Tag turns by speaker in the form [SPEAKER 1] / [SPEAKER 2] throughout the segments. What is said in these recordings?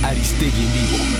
[SPEAKER 1] Aristegui en vivo.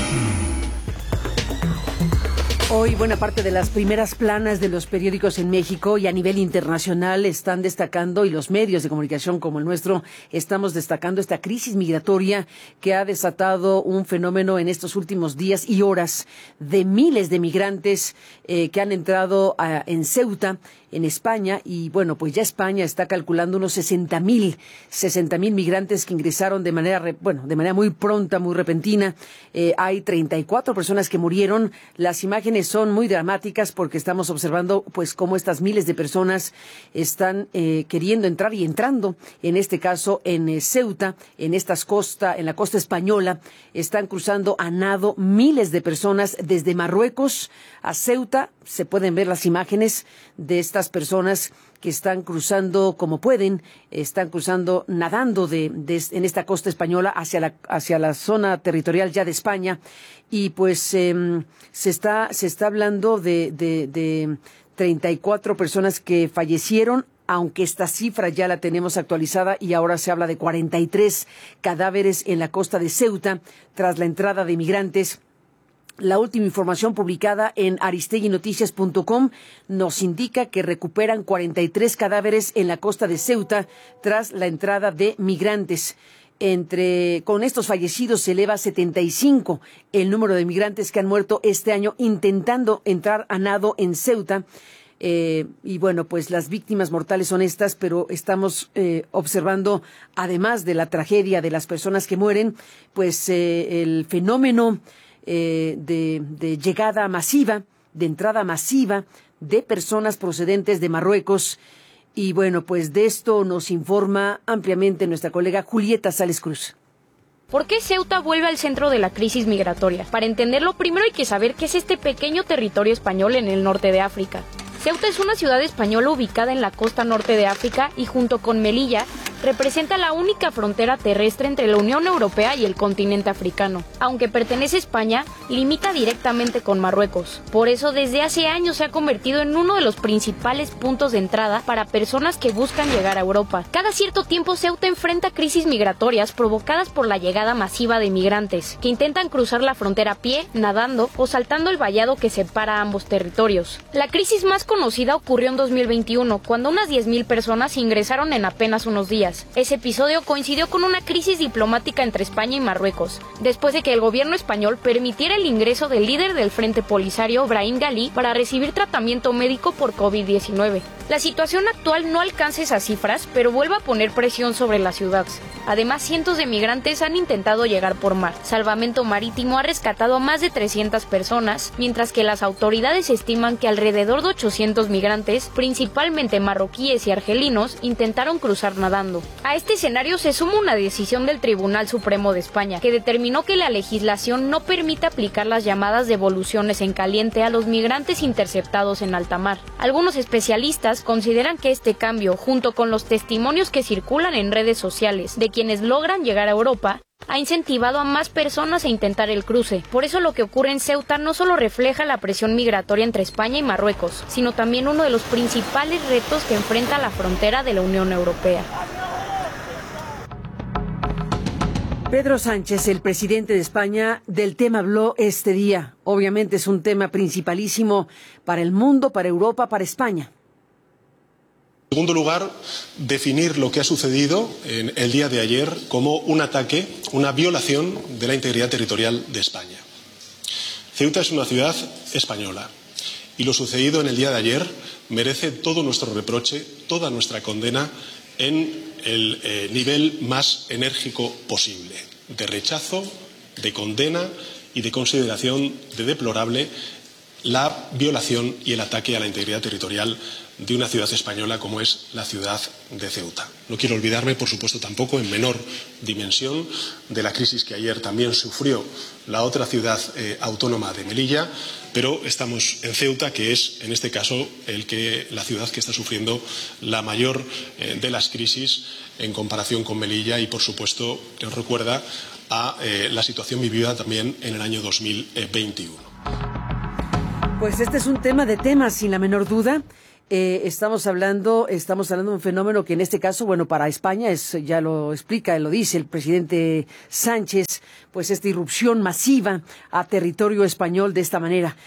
[SPEAKER 2] Hoy buena parte de las primeras planas de los periódicos en México y a nivel internacional están destacando, y los medios de comunicación como el nuestro, estamos destacando esta crisis migratoria que ha desatado un fenómeno en estos últimos días y horas de miles de migrantes que han entrado en Ceuta, en España, y bueno, pues ya España está calculando unos 60,000 migrantes que ingresaron de manera muy pronta, muy repentina. Hay 34 personas que murieron. Las imágenes son muy dramáticas porque estamos observando pues cómo estas miles de personas están queriendo entrar y entrando, en este caso en Ceuta, en la costa española, están cruzando a nado miles de personas desde Marruecos a Ceuta. Se pueden ver las imágenes de estas personas que están cruzando como pueden, están cruzando nadando en esta costa española hacia la zona territorial ya de España, y pues se está hablando de 34 personas que fallecieron, aunque esta cifra ya la tenemos actualizada y ahora se habla de 43 cadáveres en la costa de Ceuta tras la entrada de migrantes. La última información publicada en aristeguinoticias.com nos indica que recuperan 43 cadáveres en la costa de Ceuta tras la entrada de migrantes. Con estos fallecidos se eleva a 75 el número de migrantes que han muerto este año intentando entrar a nado en Ceuta. Y bueno, pues las víctimas mortales son estas, pero estamos observando, además de la tragedia de las personas que mueren, pues el fenómeno de llegada masiva, de entrada masiva de personas procedentes de Marruecos. Y bueno, pues de esto nos informa ampliamente nuestra colega Julieta Sales Cruz.
[SPEAKER 3] ¿Por qué Ceuta vuelve al centro de la crisis migratoria? Para entenderlo, primero hay que saber qué es este pequeño territorio español en el norte de África. Ceuta es una ciudad española ubicada en la costa norte de África y junto con Melilla representa la única frontera terrestre entre la Unión Europea y el continente africano. Aunque pertenece a España, limita directamente con Marruecos. Por eso, desde hace años se ha convertido en uno de los principales puntos de entrada para personas que buscan llegar a Europa. Cada cierto tiempo, Ceuta enfrenta crisis migratorias provocadas por la llegada masiva de migrantes, que intentan cruzar la frontera a pie, nadando o saltando el vallado que separa ambos territorios. La crisis más conocida ocurrió en 2021, cuando unas 10,000 personas ingresaron en apenas unos días. Ese episodio coincidió con una crisis diplomática entre España y Marruecos, después de que el gobierno español permitiera el ingreso del líder del Frente Polisario, Brahim Ghali, para recibir tratamiento médico por COVID-19. La situación actual no alcanza esas cifras, pero vuelve a poner presión sobre la ciudad. Además, cientos de migrantes han intentado llegar por mar. Salvamento Marítimo ha rescatado a más de 300 personas, mientras que las autoridades estiman que alrededor de 800 migrantes, principalmente marroquíes y argelinos, intentaron cruzar nadando. A este escenario se suma una decisión del Tribunal Supremo de España, que determinó que la legislación no permite aplicar las llamadas devoluciones en caliente a los migrantes interceptados en alta mar. Algunos especialistas consideran que este cambio, junto con los testimonios que circulan en redes sociales de quienes logran llegar a Europa, ha incentivado a más personas a intentar el cruce. Por eso lo que ocurre en Ceuta no solo refleja la presión migratoria entre España y Marruecos, sino también uno de los principales retos que enfrenta la frontera de la Unión Europea.
[SPEAKER 2] Pedro Sánchez, el presidente de España, del tema habló este día. Obviamente es un tema principalísimo para el mundo, para Europa, para España.
[SPEAKER 4] En segundo lugar, definir lo que ha sucedido en el día de ayer como un ataque, una violación de la integridad territorial de España. Ceuta es una ciudad española y lo sucedido en el día de ayer merece todo nuestro reproche, toda nuestra condena en el nivel más enérgico posible, de rechazo, de condena y de consideración de deplorable la violación y el ataque a la integridad territorial de una ciudad española como es la ciudad de Ceuta. No quiero olvidarme, por supuesto, tampoco en menor dimensión de la crisis que ayer también sufrió la otra ciudad autónoma de Melilla, pero estamos en Ceuta, que es, en este caso, la ciudad que está sufriendo la mayor de las crisis en comparación con Melilla y, por supuesto, nos recuerda a la situación vivida también en el año 2021.
[SPEAKER 2] Pues este es un tema de temas, sin la menor duda. Estamos hablando de un fenómeno que en este caso, bueno, para España ya lo explica, lo dice el presidente Sánchez, pues esta irrupción masiva a territorio español de esta manera.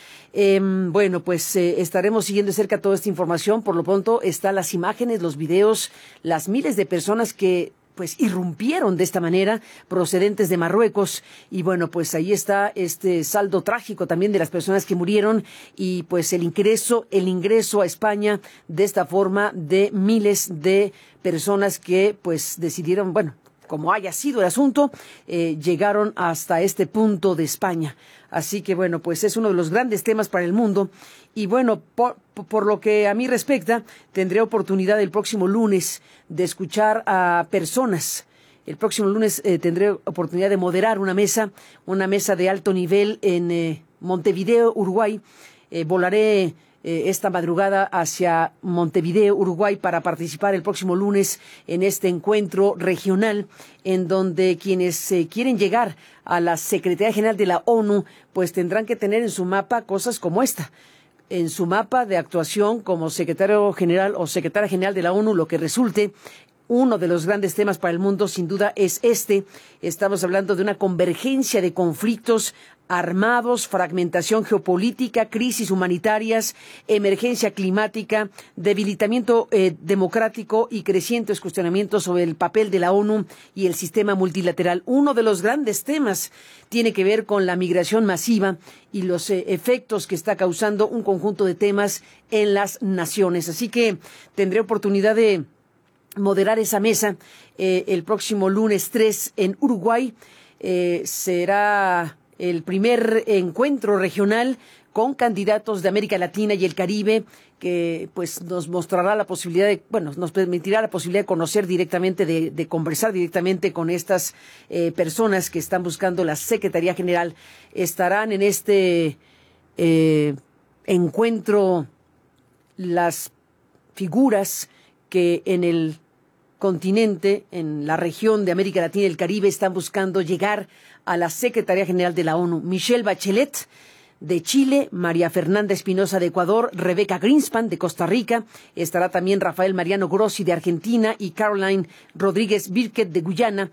[SPEAKER 2] Estaremos siguiendo de cerca toda esta información. Por lo pronto están las imágenes, los videos, las miles de personas que pues irrumpieron de esta manera procedentes de Marruecos y bueno, pues ahí está este saldo trágico también de las personas que murieron y pues el ingreso a España de esta forma de miles de personas que pues decidieron, bueno, como haya sido el asunto, llegaron hasta este punto de España. Así que bueno, pues es uno de los grandes temas para el mundo. Y bueno, por lo que a mí respecta, tendré oportunidad el próximo lunes de escuchar a personas. El próximo lunes tendré oportunidad de moderar una mesa de alto nivel en Montevideo, Uruguay. Volaré esta madrugada hacia Montevideo, Uruguay, para participar el próximo lunes en este encuentro regional en donde quienes quieren llegar a la Secretaría General de la ONU pues tendrán que tener en su mapa cosas como esta. En su mapa de actuación como secretario general o secretaria general de la ONU, lo que resulte. Uno de los grandes temas para el mundo, sin duda, es este. Estamos hablando de una convergencia de conflictos armados, fragmentación geopolítica, crisis humanitarias, emergencia climática, debilitamiento democrático y crecientes cuestionamientos sobre el papel de la ONU y el sistema multilateral. Uno de los grandes temas tiene que ver con la migración masiva y los efectos que está causando un conjunto de temas en las naciones. Así que tendré oportunidad de moderar esa mesa el próximo lunes 3 en Uruguay. Será el primer encuentro regional con candidatos de América Latina y el Caribe que pues nos mostrará la posibilidad nos permitirá la posibilidad de conocer directamente, de conversar directamente con estas personas que están buscando la Secretaría General. Estarán en este encuentro las figuras que en el continente, en la región de América Latina y el Caribe, están buscando llegar a la Secretaría General de la ONU. Michelle Bachelet, de Chile, María Fernanda Espinosa de Ecuador, Rebecca Greenspan de Costa Rica, estará también Rafael Mariano Grossi de Argentina y Caroline Rodríguez Birket de Guyana.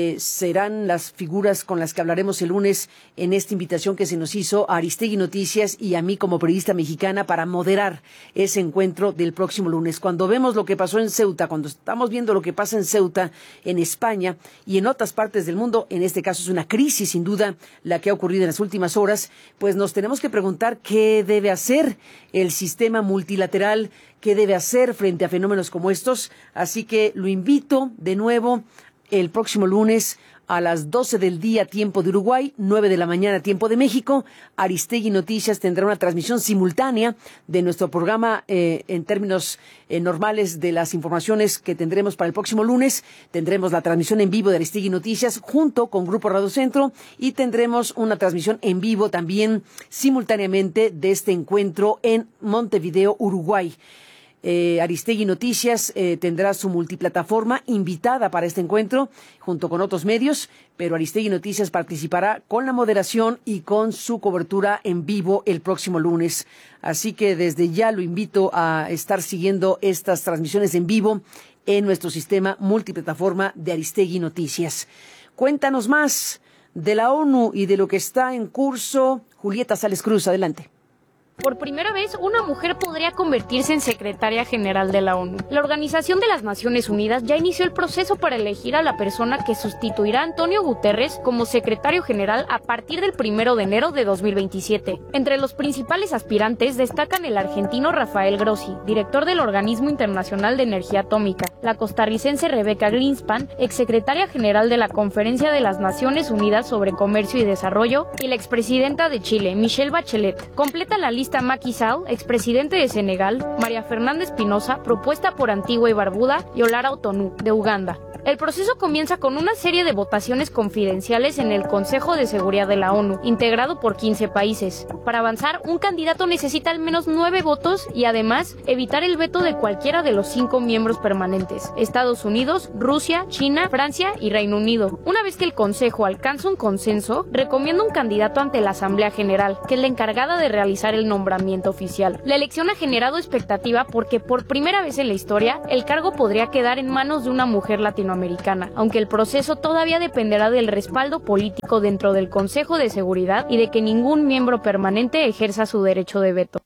[SPEAKER 2] Serán las figuras con las que hablaremos el lunes en esta invitación que se nos hizo a Aristegui Noticias y a mí como periodista mexicana para moderar ese encuentro del próximo lunes. Cuando vemos lo que pasó en Ceuta, cuando estamos viendo lo que pasa en Ceuta, en España y en otras partes del mundo, en este caso es una crisis sin duda la que ha ocurrido en las últimas horas, pues nos tenemos que preguntar qué debe hacer el sistema multilateral, qué debe hacer frente a fenómenos como estos. Así que lo invito de nuevo el próximo lunes a las 12 del día, tiempo de Uruguay, 9 de la mañana, tiempo de México. Aristegui Noticias tendrá una transmisión simultánea de nuestro programa en términos normales de las informaciones que tendremos para el próximo lunes. Tendremos la transmisión en vivo de Aristegui Noticias junto con Grupo Radio Centro y tendremos una transmisión en vivo también simultáneamente de este encuentro en Montevideo, Uruguay. Aristegui Noticias tendrá su multiplataforma invitada para este encuentro junto con otros medios, pero Aristegui Noticias participará con la moderación y con su cobertura en vivo el próximo lunes. Así que desde ya lo invito a estar siguiendo estas transmisiones en vivo en nuestro sistema multiplataforma de Aristegui Noticias. Cuéntanos más de la ONU y de lo que está en curso. Julieta Sales Cruz, adelante.
[SPEAKER 3] Por primera vez, una mujer podría convertirse en secretaria general de la ONU. La Organización de las Naciones Unidas ya inició el proceso para elegir a la persona que sustituirá a Antonio Guterres como secretario general a partir del 1 de enero de 2027. Entre los principales aspirantes destacan el argentino Rafael Grossi, director del Organismo Internacional de Energía Atómica, la costarricense Rebecca Greenspan, exsecretaria general de la Conferencia de las Naciones Unidas sobre Comercio y Desarrollo, y la expresidenta de Chile, Michelle Bachelet. Completa la lista Macky Sall, expresidente de Senegal, María Fernanda Espinosa, propuesta por Antigua y Barbuda, y Olara Otonu, de Uganda. El proceso comienza con una serie de votaciones confidenciales en el Consejo de Seguridad de la ONU, integrado por 15 países. Para avanzar, un candidato necesita al menos 9 votos y además evitar el veto de cualquiera de los 5 miembros permanentes: Estados Unidos, Rusia, China, Francia y Reino Unido. Una vez que el Consejo alcanza un consenso, recomienda un candidato ante la Asamblea General, que es la encargada de realizar el nombramiento oficial. La elección ha generado expectativa porque por primera vez en la historia, el cargo podría quedar en manos de una mujer latinoamericana, aunque el proceso todavía dependerá del respaldo político dentro del Consejo de Seguridad y de que ningún miembro permanente ejerza su derecho de veto.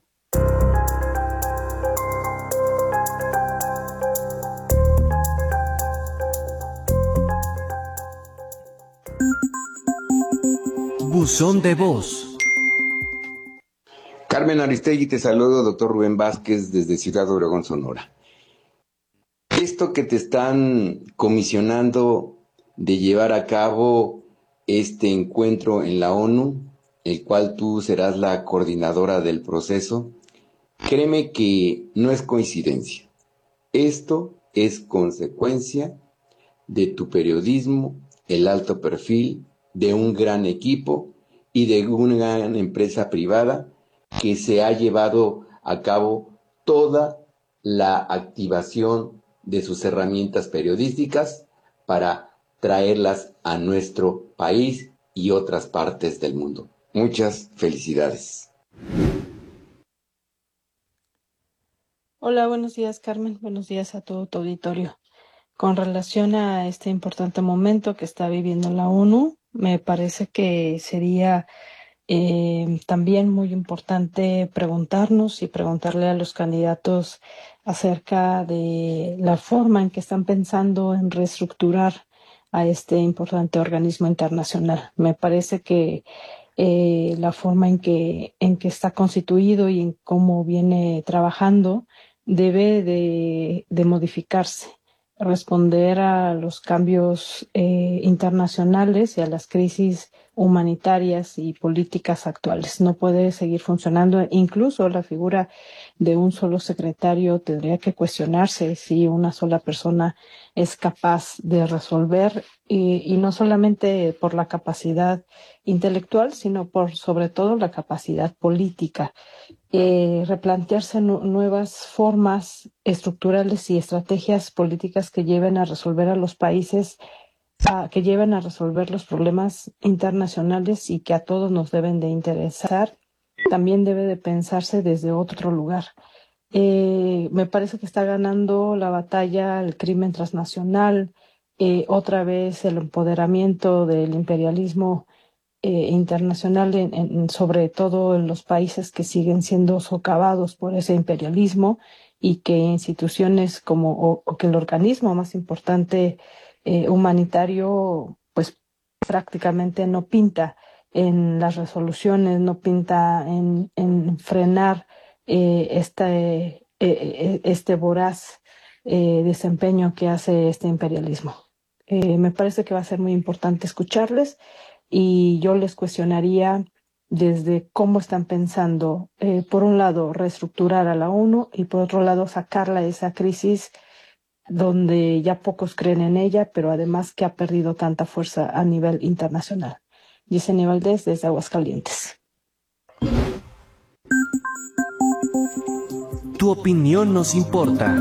[SPEAKER 1] Buzón de voz.
[SPEAKER 5] Carmen Aristegui, te saludo, doctor Rubén Vázquez, desde Ciudad Obregón, Sonora. Esto que te están comisionando de llevar a cabo este encuentro en la ONU, el cual tú serás la coordinadora del proceso, créeme que no es coincidencia. Esto es consecuencia de tu periodismo, el alto perfil, de un gran equipo y de una gran empresa privada que se ha llevado a cabo toda la activación de sus herramientas periodísticas para traerlas a nuestro país y otras partes del mundo. Muchas felicidades.
[SPEAKER 6] Hola, buenos días, Carmen. Buenos días a todo tu auditorio. Con relación a este importante momento que está viviendo la ONU, me parece que sería también muy importante preguntarnos y preguntarle a los candidatos acerca de la forma en que están pensando en reestructurar a este importante organismo internacional. Me parece que la forma en que está constituido y en cómo viene trabajando debe de modificarse, responder a los cambios internacionales y a las crisis humanitarias y políticas actuales. No puede seguir funcionando. Incluso la figura de un solo secretario tendría que cuestionarse si una sola persona es capaz de resolver, y no solamente por la capacidad intelectual, sino por sobre todo la capacidad política. Replantearse nuevas formas estructurales y estrategias políticas que lleven a resolver a los países, que lleven a resolver los problemas internacionales y que a todos nos deben de interesar. También debe de pensarse desde otro lugar. Me parece que está ganando la batalla el crimen transnacional, otra vez el empoderamiento del imperialismo internacional, sobre todo en los países que siguen siendo socavados por ese imperialismo, y que instituciones o que el organismo más importante humanitario pues prácticamente no pinta en las resoluciones, no pinta en frenar este voraz desempeño que hace este imperialismo. Me parece que va a ser muy importante escucharles, y yo les cuestionaría desde cómo están pensando, por un lado, reestructurar a la ONU, y por otro lado, sacarla de esa crisis donde ya pocos creen en ella, pero además que ha perdido tanta fuerza a nivel internacional. Yesenia Valdés, desde Aguascalientes.
[SPEAKER 1] Tu opinión nos importa.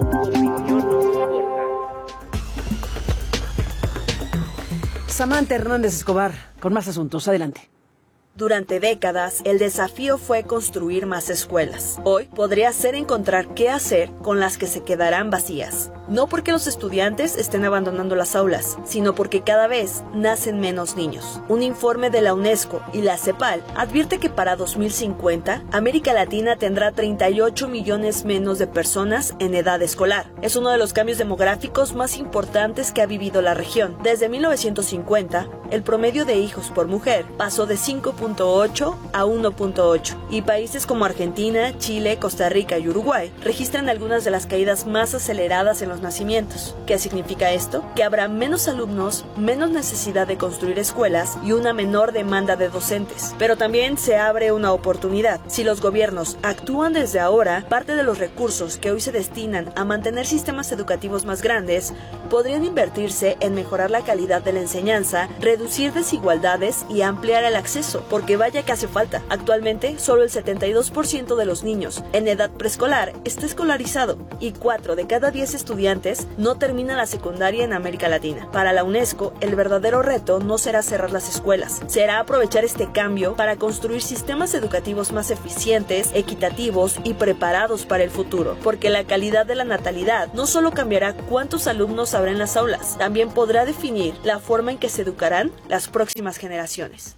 [SPEAKER 2] Samantha Hernández Escobar, con más asuntos. Adelante.
[SPEAKER 7] Durante décadas, el desafío fue construir más escuelas. Hoy podría ser encontrar qué hacer con las que se quedarán vacías. No porque los estudiantes estén abandonando las aulas, sino porque cada vez nacen menos niños. Un informe de la UNESCO y la CEPAL advierte que para 2050, América Latina tendrá 38 millones menos de personas en edad escolar. Es uno de los cambios demográficos más importantes que ha vivido la región. Desde 1950, el promedio de hijos por mujer pasó de 5.8 a 1.8, y países como Argentina, Chile, Costa Rica y Uruguay registran algunas de las caídas más aceleradas en los nacimientos. ¿Qué significa esto? Que habrá menos alumnos, menos necesidad de construir escuelas y una menor demanda de docentes. Pero también se abre una oportunidad. Si los gobiernos actúan desde ahora, parte de los recursos que hoy se destinan a mantener sistemas educativos más grandes podrían invertirse en mejorar la calidad de la enseñanza, reducir desigualdades y ampliar el acceso, porque vaya que hace falta. Actualmente, solo el 72% de los niños en edad preescolar está escolarizado y 4 de cada 10 estudiantes no terminan la secundaria en América Latina. Para la UNESCO, el verdadero reto no será cerrar las escuelas, será aprovechar este cambio para construir sistemas educativos más eficientes, equitativos y preparados para el futuro, porque la calidad de la natalidad no solo cambiará cuántos alumnos habrá en las aulas, también podrá definir la forma en que se educarán las próximas generaciones.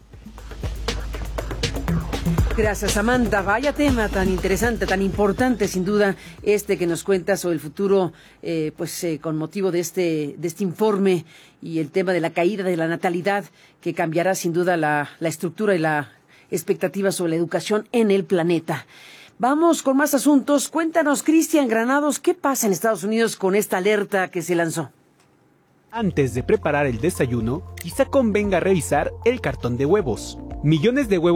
[SPEAKER 2] Gracias, Samantha. Vaya tema tan interesante, tan importante, sin duda, que nos cuenta sobre el futuro, con motivo de este informe y el tema de la caída de la natalidad, que cambiará sin duda la estructura y la expectativa sobre la educación en el planeta. Vamos con más asuntos. Cuéntanos, Cristian Granados, ¿qué pasa en Estados Unidos con esta alerta que se lanzó?
[SPEAKER 8] Antes de preparar el desayuno, quizá convenga revisar el cartón de huevos. Millones de huevos